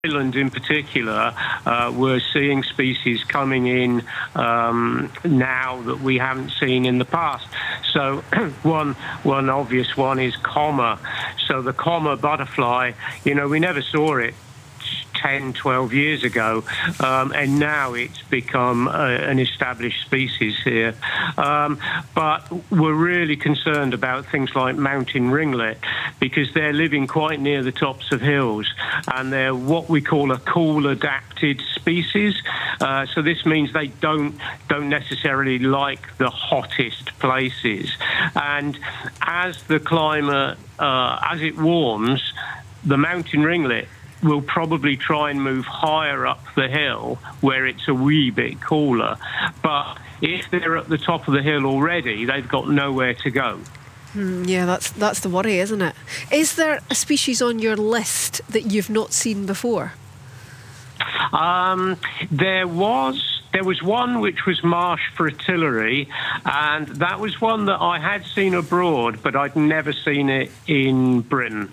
Ireland in particular, we're seeing species coming in now that we haven't seen in the past. So one obvious one is comma. So the comma butterfly, we never saw it 10, 12 years ago, and now it's become an established species here. But we're really concerned about things like mountain ringlet, because they're living quite near the tops of hills, and they're what we call a cool adapted species. So this means they don't necessarily like the hottest places. And as the climate, as it warms, the mountain ringlet will probably try and move higher up the hill where it's a wee bit cooler. But if they're at the top of the hill already, they've got nowhere to go. Yeah, that's the worry, isn't it? Is there a species on your list that you've not seen before? There was one which was marsh fritillary, and that was one that I had seen abroad, but I'd never seen it in Britain.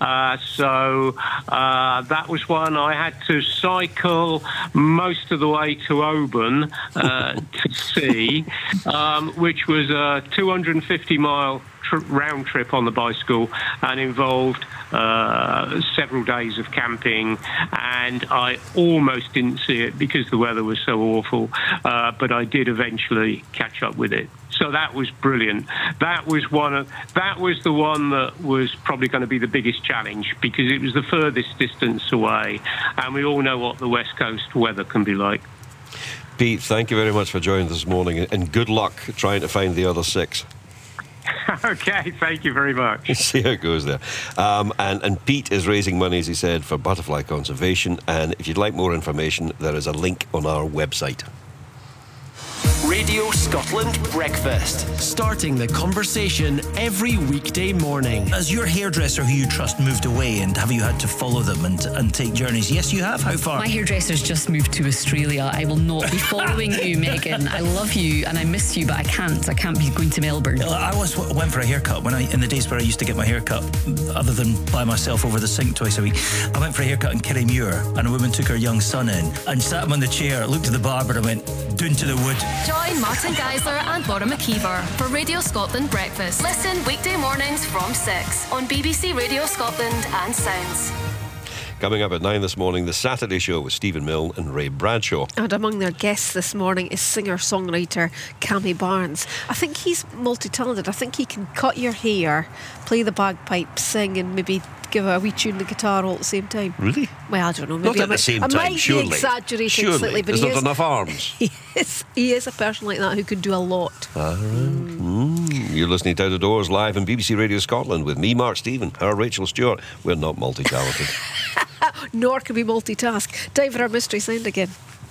So that was one I had to cycle most of the way to Oban to see, which was a 250-mile round trip on the bicycle, and involved several days of camping, and I almost didn't see it because the weather was so awful, but I did eventually catch up with it. So that was brilliant. That was the one that was probably going to be the biggest challenge, because it was the furthest distance away, and we all know what the West Coast weather can be like. Pete, thank you very much for joining this morning, and good luck trying to find the other 6. Okay, thank you very much. See how it goes there. And Pete is raising money, as he said, for butterfly conservation. And if you'd like more information, there is a link on our website. Radio Scotland Breakfast. Starting the conversation every weekday morning. Has your hairdresser who you trust moved away, and have you had to follow them and take journeys? Yes, you have. How far? My hairdresser's just moved to Australia. I will not be following you, Megan. I love you and I miss you, but I can't be going to Melbourne. I once went for a haircut in the days where I used to get my haircut, other than by myself over the sink twice a week. I went for a haircut in Kirriemuir, and a woman took her young son in and sat him on the chair, looked at the barber and went, "Doon to the wood." Join Martin Geisler and Laura McKeever for Radio Scotland Breakfast. Listen weekday mornings from 6 on BBC Radio Scotland and Sounds. Coming up at 9 this morning, the Saturday Show with Stephen Milne and Ray Bradshaw. And among their guests this morning is singer-songwriter Cammy Barnes. I think he's multi-talented. I think he can cut your hair, play the bagpipes, sing, and maybe give a wee tune the guitar all at the same time. Really? Well, I don't know. Maybe not at the same time, I might surely. be exaggerating slightly, but there's not enough arms. He is a person like that who can do a lot. All right. You're listening to Out of Doors live on BBC Radio Scotland with me, Mark Stephen, her Rachel Stewart. We're not multi-talented. Nor can we multitask. Time for our mystery sound again.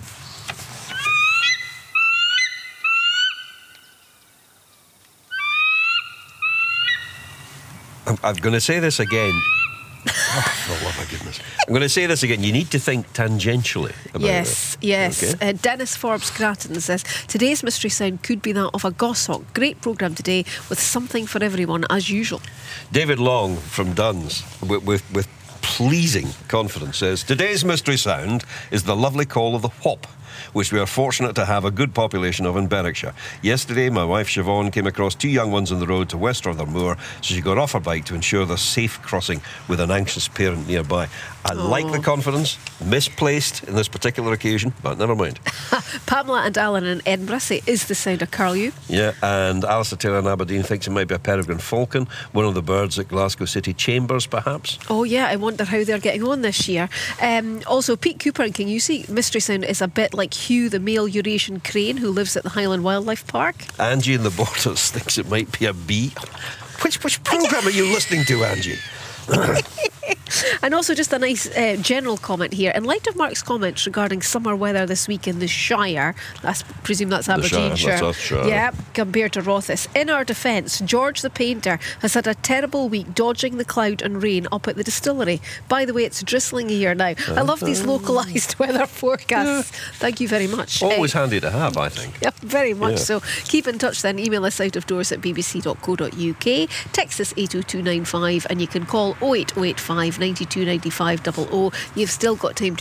I'm going to say this again. Oh, for the love of goodness. I'm going to say this again. You need to think tangentially about it. Yes. Okay? Dennis Forbes Grattan says, today's mystery sound could be that of a goshawk. Great programme today with something for everyone, as usual. David Long from Duns, with pleasing confidence, says, today's mystery sound is the lovely call of the whop, which we are fortunate to have a good population of in Berwickshire. Yesterday, my wife Siobhan came across 2 young ones on the road to West Rothermoor, so she got off her bike to ensure their safe crossing with an anxious parent nearby. I like the confidence, misplaced in this particular occasion, but never mind. Pamela and Alan in Edinburgh say, is the sound a curlew? Yeah, and Alistair Taylor in Aberdeen thinks it might be a peregrine falcon, one of the birds at Glasgow City Chambers, perhaps. Oh yeah, I wonder how they're getting on this year. Also, Pete Cooper in Kingussie, mystery sound is a bit like Hugh, the male Eurasian crane who lives at the Highland Wildlife Park. Angie in the Borders thinks it might be a bee. Which programme are you listening to, Angie? And also just a nice general comment here. In light of Mark's comments regarding summer weather this week in the Shire, I presume that's Aberdeenshire. That's us, Shire. Yeah, compared to Rothes. In our defence, George the painter has had a terrible week dodging the cloud and rain up at the distillery. By the way, it's drizzling here now. I love these localised weather forecasts. Thank you very much. Always handy to have, I think. Yeah, very much so. Keep in touch then. Email us outofdoors@bbc.co.uk. Text us 80295 and you can call 08085 92 95 00. You've still got time to